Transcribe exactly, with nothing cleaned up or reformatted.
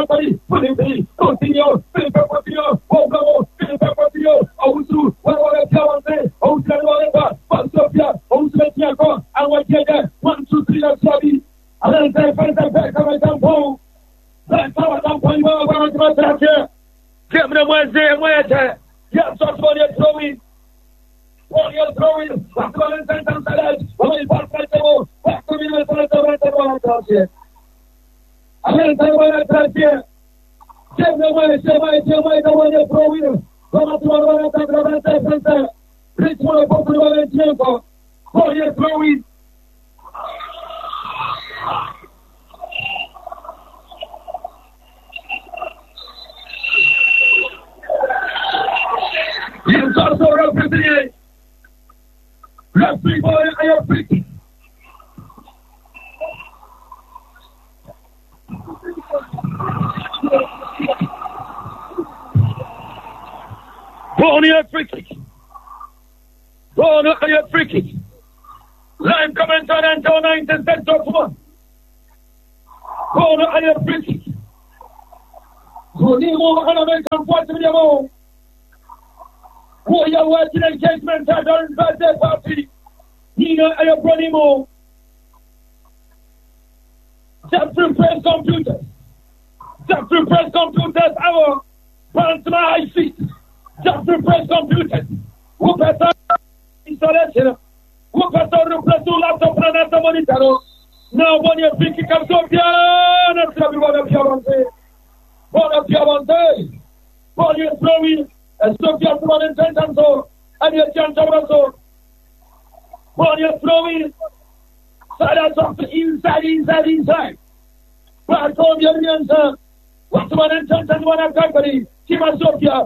Anthony, Felipe, Coutinho, Felipe Coutinho, Wolgamo, Felipe Coutinho, Ousu, Wawara Piawante, Ousu Wawara, Sofia, Ousu Tiago, Awajeda, one, two, three, and Sabi. And then they find them back on my tempo. That's how I'm going to go to here. Give me the Wednesday and Wednesday. Yes, that's what you're throwing. What you're throwing. What's going on in the side? What is what's going on? What's going on in the side? I didn't tell you what I said here. Give me the Wednesday, Wednesday, Wednesday, the one you're throwing. Come on to one of the other. This one, both of them in Tampa. What you're throwing. It's also representing referee boy and your free. Born your free kick. Born your free kick. Live commentator until ninth and tenth of one. Born your free kick. Zonimo and American forty million. Who are working engagement at our birthday party? Nina Ayabronimo. Jeffrey Press Computers. Jeffrey Press Computers, our Panama High Street. Jeffrey Press Computers. Who better installation? Who better replace two laptop and another monitor? Now, when you're thinking of Sophia, that's everyone of Piamonte. One of Piamonte. When you're throwing. And Sophia one and ten and so, and you're John Thomaso. While you're throwing, side out of the inside, inside, inside. But I told you, answer. What's one and ten and one of company? Keep us Sophia.